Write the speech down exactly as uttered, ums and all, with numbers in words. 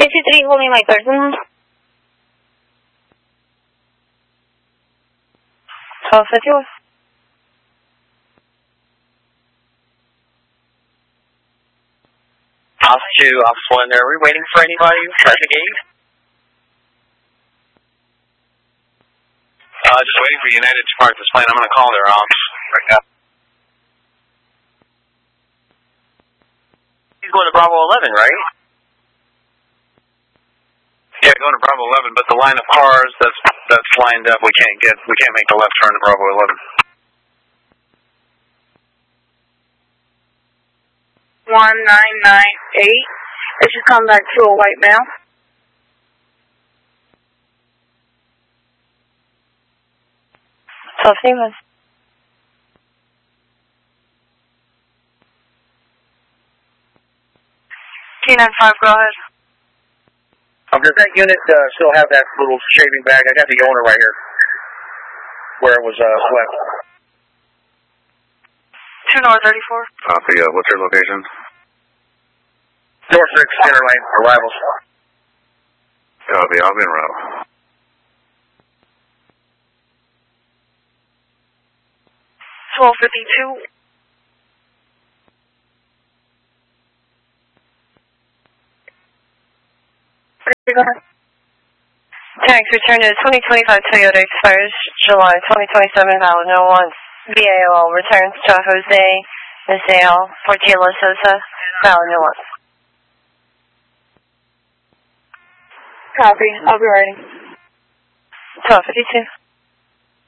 fifty-three, hold me my person. twelve fifty-one. Officer two, Officer one there. Are we waiting for anybody at the gate? Uh, just waiting for United to park this plane. I'm going to call their ops right now. He's going to Bravo eleven, right? Yeah, going to Bravo eleven, but the line of cars that's that's lined up, we can't get, we can't make the left turn to Bravo eleven. one nine nine eight. It should come back to a white male. twelve famous. T nine five, go ahead. Um, does that unit uh, still have that little shaving bag? I got the owner right here, where it was uh, swept. two north thirty-four. Copy, uh, what's your location? North six, center lane, arrivals. Copy, I'll be en route. twelve fifty-two. Tax return to twenty twenty-five Toyota expires July twenty twenty-seven, valid no one. V A O L returns to Jose Misael Portillo Sosa, valid no one. Copy, I'll be writing. twelve fifty-two.